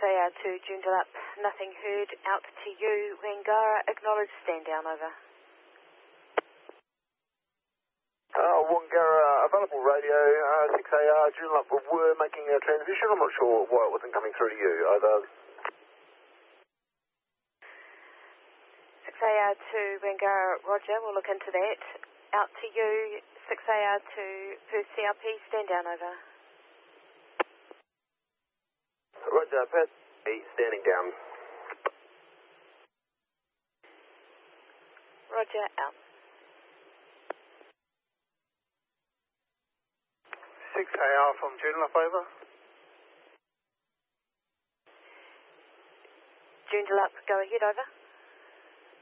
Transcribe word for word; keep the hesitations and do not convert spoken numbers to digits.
A R two, Joondalup, nothing heard, out to you, Wangara, acknowledge, stand down, over. Uh, Wangara, available radio, uh, six A R, Joondalup were making a transition. I'm not sure why it wasn't coming through to you, over. six A R two, Wangara, roger, we'll look into that. Out to you, six A R two, Perth C R P, stand down, over. Roger, Perth, standing down. Roger, out. six A R from Joondalup, over. Joondalup, go ahead, over.